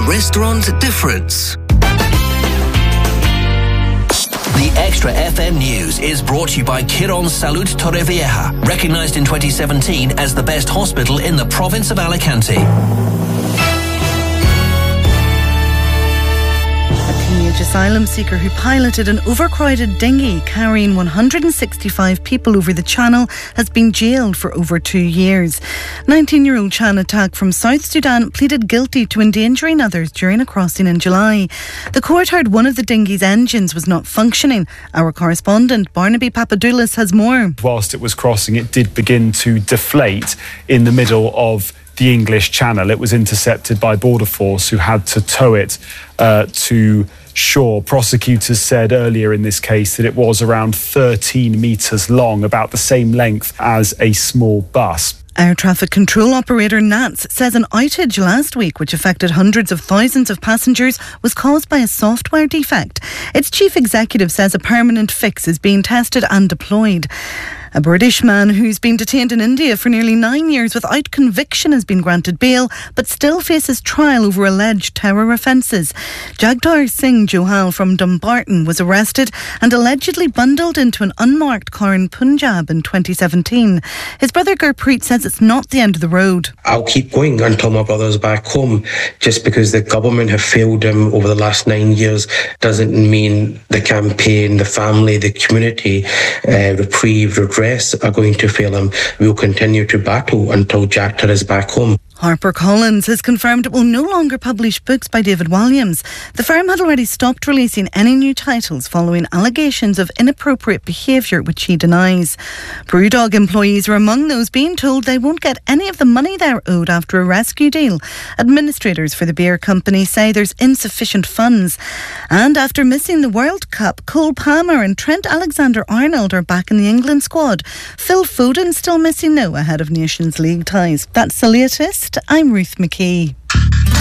Restaurant Difference. The Extra FM News is brought to you by Quirón Salud Torrevieja, recognised in 2017 as the best hospital in the province of Alicante. Teenage asylum seeker who piloted an overcrowded dinghy carrying 165 people over the channel has been jailed for over 2 years. 19-year-old Chan Atak from South Sudan pleaded guilty to endangering others during a crossing in July. The court heard one of the dinghy's engines was not functioning. Our correspondent Barnaby Papadoulis has more. Whilst it was crossing, it did begin to deflate in the middle of the English Channel. It was intercepted by Border Force, who had to tow it to shore. Prosecutors said earlier in this case that it was around 13 metres long, about the same length as a small bus. Air traffic control operator NATS says an outage last week, which affected hundreds of thousands of passengers, was caused by a software defect. Its chief executive says a permanent fix is being tested and deployed. A British man who's been detained in India for nearly 9 years without conviction has been granted bail, but still faces trial over alleged terror offences. Jagtar Singh Johal from Dumbarton was arrested and allegedly bundled into an unmarked car in Punjab in 2017. His brother Gurpreet says it's not the end of the road. I'll keep going until my brother's back home. Just because the government have failed him over the last 9 years doesn't mean the campaign, the family, the community, reprieve, redress are going to fail him. We'll continue to battle until Jagtar is back home. HarperCollins has confirmed it will no longer publish books by David Walliams. The firm had already stopped releasing any new titles following allegations of inappropriate behaviour, which he denies. Brewdog employees are among those being told they won't get any of the money they're owed after a rescue deal. Administrators for the beer company say there's insufficient funds. And after missing the World Cup, Cole Palmer and Trent Alexander-Arnold are back in the England squad. Phil Foden still missing ahead of Nations League ties. That's the latest. I'm Ruth McKee.